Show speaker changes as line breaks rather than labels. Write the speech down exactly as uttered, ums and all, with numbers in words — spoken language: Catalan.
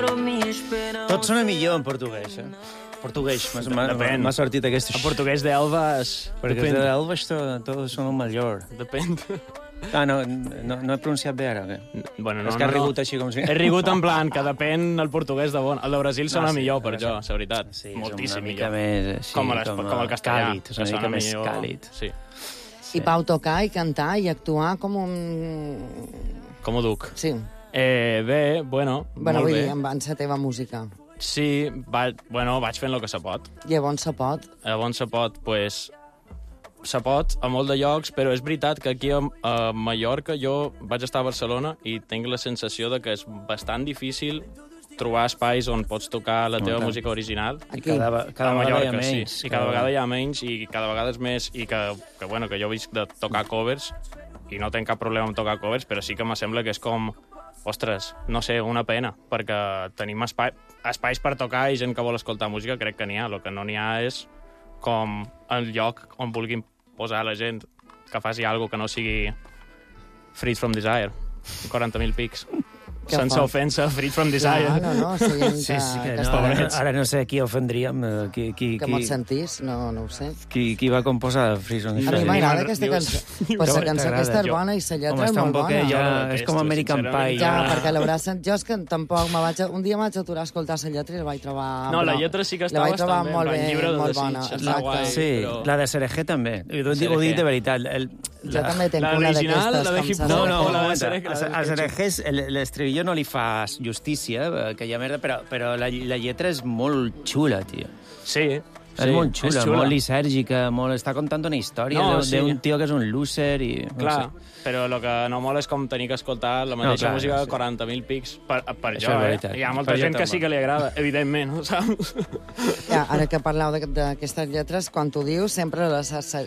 Tot sona millor en portuguès, eh? Portugués, m'ha sortit aquest...
El portuguès d'Elvas...
Perquè de Elvas tot sona millor.
Depèn.
Ah, no, no, no he pronunciat bé ara, què?
Bueno, no,
és que
no,
he rigut
no.
així com si...
He rigut en plan que depèn el portuguès de bon. El de Brasil sona
no, sí,
millor, per
sí.
jo, la veritat.
Sí,
moltíssim
una mica
millor.
Més, sí,
com, les,
com,
com el castellà.
Càlid, una mica més millor. Càlid.
Sí.
I Pau, tocar i cantar i actuar com un...
Com ho duc?
Sí.
Eh, bé, bueno,
bueno
molt
vull
bé.
dir, amb la teva música.
Sí, va, bueno, vaig fent el que se pot.
I a on se pot?
A on se pot, doncs... Pues, se pot a molt de llocs, però és veritat que aquí a, a Mallorca jo vaig estar a Barcelona i tinc la sensació de que és bastant difícil trobar espais on pots tocar la teva
no,
música original.
I cada, cada
a Mallorca,
vegada hi ha menys.
Sí, i cada vegada hi ha menys, i cada vegada és més, i que, que, bueno, que jo visc de tocar covers, i no tinc cap problema amb tocar covers, però sí que me sembla que és com, ostres, no sé, una pena, perquè tenim espai, espais per tocar i gent que vol escoltar música, crec que n'hi ha. El que no n'hi ha és com el lloc on vulguin posar la gent que faci alguna que no sigui Freed from Desire, quaranta mil pics.
Que
sense
fort.
Ofensa, Freed from Desire.
Clar, no, no, sí, que,
sí, sí, que,
que
no, ara, ara no sé qui ofendríem. Qui, qui,
que
qui,
me'l sentís, no, no ho sé.
Qui, qui va composar Freed from
A
Desire?
mi m'agrada aquesta cançó. Però la cançó aquesta és bona i la lletra és molt bona.
Ja, és com American Pie.
Ja, perquè l'hauràs sent... Jo és que tampoc me vaig... Un dia m'haig d'aturar a escoltar la lletra i la vaig trobar...
No, la lletra sí que està bastant bé.
Molt bé,
llibre de
molt bona.
desig, està guai.
Sí,
però...
la de Serejé també. Ho dic, ho dic de veritat. El,
jo també tenc una d'aquestes.
La de Hip Hop.
No, no,
la de
Serejé. A Serejé l'estribillo no li fa justícia, que hi ha merda, però, però la, la lletra és molt xula, tio.
Sí,
és
sí,
molt xula,
és xula,
molt lisèrgica, molt... està contant una història no, d'un sí. tío que és un loser i...
Clar,
no sé.
però el que no mola és com tenir que escoltar la mateixa no, clar, música de sí. quaranta mil pics per, per jo, eh? Hi ha molta per gent que sí que li agrada, evidentment, no saps?
Ja, ara que parleu d'aquestes lletres, quan t'ho dius, sempre les has